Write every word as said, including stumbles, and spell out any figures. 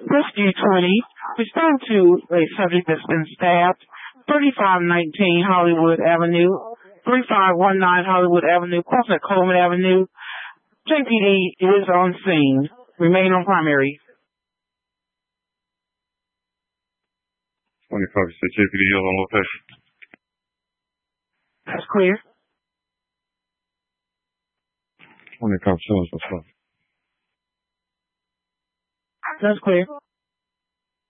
Rescue twenty, respond to a subject that's been stabbed, thirty-five nineteen Hollywood Avenue, thirty-five nineteen Hollywood Avenue, crossing Coleman Avenue. J P D is on scene. Remain on primary. twenty-five, you said J P D is on location. That's clear. twenty-five, what's up? That's clear.